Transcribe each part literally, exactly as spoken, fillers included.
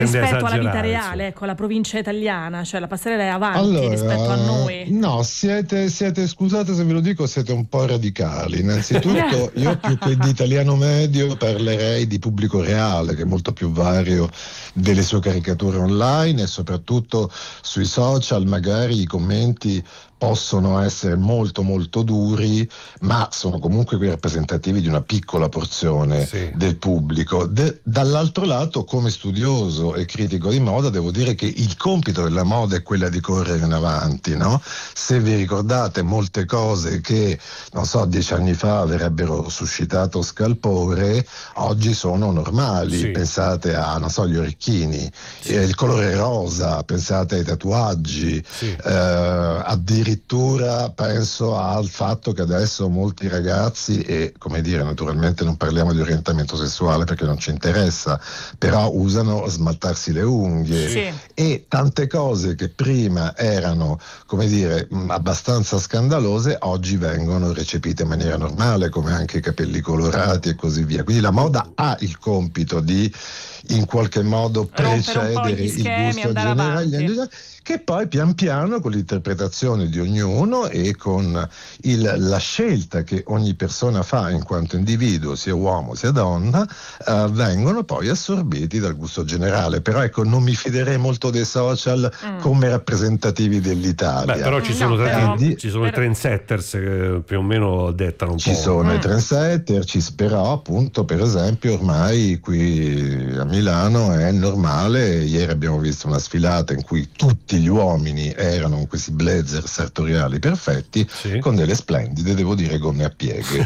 rispetto alla vita reale, ecco, la provincia italiana, cioè la passerella è avanti allora, rispetto a noi. No, siete, siete, scusate se ve lo dico, siete un po' radicali. Innanzitutto io più che di italiano medio parlerei di pubblico reale, che è molto più vario delle sue caricature online, e soprattutto sui social magari i commenti possono essere molto molto duri, ma sono comunque rappresentativi di una piccola porzione sì. del pubblico. De- dall'altro lato, come studioso e critico di moda, devo dire che il compito della moda è quella di correre in avanti, no? Se vi ricordate, molte cose che, non so, dieci anni fa avrebbero suscitato scalpore, oggi sono normali. Sì. Pensate a, non so, gli orecchini, sì. eh, il colore rosa, pensate ai tatuaggi, sì. eh, addirittura Addirittura penso al fatto che adesso molti ragazzi, e come dire, naturalmente non parliamo di orientamento sessuale perché non ci interessa, però usano smaltarsi le unghie, sì. e tante cose che prima erano, come dire, abbastanza scandalose, oggi vengono recepite in maniera normale, come anche i capelli colorati e così via. Quindi la moda ha il compito di in qualche modo precedere il gusto generale, che poi pian piano, con l'interpretazione di ognuno e con il, la scelta che ogni persona fa in quanto individuo, sia uomo sia donna, eh, vengono poi assorbiti dal gusto generale. Però ecco, non mi fiderei molto dei social mm. come rappresentativi dell'Italia. Beh, però ci sono, no, tanti, però, ci sono però... i trendsetters che più o meno dettano un ci po'. Ci sono mm. i trendsetter, ci, però appunto per esempio ormai qui a Milano è normale, ieri abbiamo visto una sfilata in cui tutti gli uomini erano con questi blazer sartoriali perfetti, sì. con delle splendide, devo dire, gonne a pieghe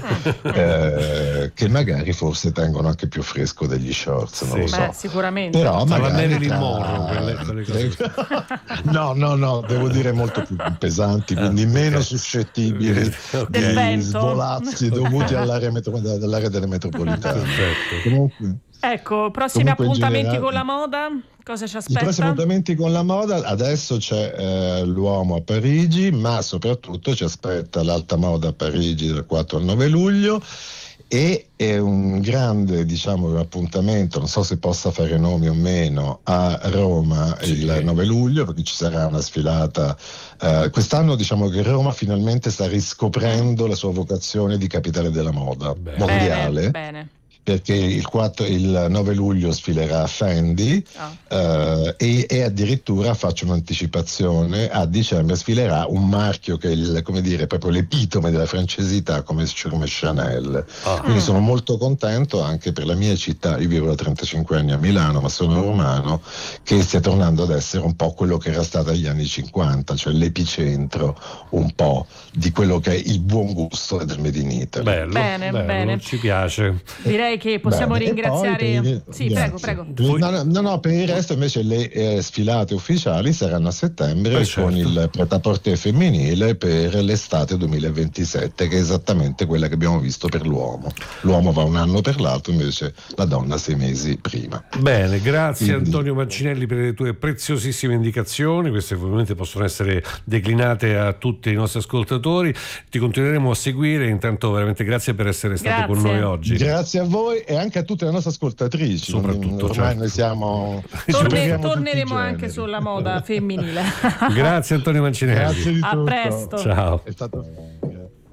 eh, che magari forse tengono anche più fresco degli shorts, non sì. lo so. Beh, sicuramente. Però magari tra... Monroe, quelle, quelle no, no, no, devo dire molto più pesanti, quindi ah, meno okay. suscettibili okay. di svolazzi dovuti all'area, metro... all'area delle metropolitane. Comunque Ecco, prossimi Comunque appuntamenti generale, con la moda? Cosa ci aspetta? I prossimi appuntamenti con la moda, adesso c'è eh, l'uomo a Parigi, ma soprattutto ci aspetta l'alta moda a Parigi dal quattro al nove luglio, e è un grande, diciamo, appuntamento, non so se possa fare nomi o meno, a Roma sì. il nove luglio, perché ci sarà una sfilata. Eh, quest'anno diciamo che Roma finalmente sta riscoprendo la sua vocazione di capitale della moda bene. mondiale. Bene, bene. Perché il, quattro, il nove luglio sfilerà Fendi oh. eh, e, e addirittura, faccio un'anticipazione, a dicembre sfilerà un marchio che è il, come dire, proprio l'epitome della francesità come, come Chanel. Oh. Quindi sono molto contento anche per la mia città, io vivo da trentacinque anni a Milano ma sono romano, che stia tornando ad essere un po' quello che era stato agli anni cinquanta, cioè l'epicentro un po' di quello che è il buon gusto del Made in Italy. Bello, bene, bello, bene. Ci piace. Direi che possiamo Bene. ringraziare. Poi, sì, grazie. prego, prego. No, no, no, per il resto invece le eh, sfilate ufficiali saranno a settembre eh, certo. con il pret-à-porter femminile per l'estate duemilaventisette, che è esattamente quella che abbiamo visto per l'uomo. L'uomo va un anno per l'altro, invece la donna sei mesi prima. Bene, grazie Quindi, Antonio Mancinelli per le tue preziosissime indicazioni. Queste ovviamente possono essere declinate a tutti i nostri ascoltatori. Ti continueremo a seguire. Intanto veramente grazie per essere stato grazie. con noi oggi. Grazie a voi e anche a tutte le nostre ascoltatrici, soprattutto ormai certo. noi siamo Torne, torneremo anche sulla moda femminile. Grazie Antonio Mancinelli, grazie di a tutto. presto, ciao. È stato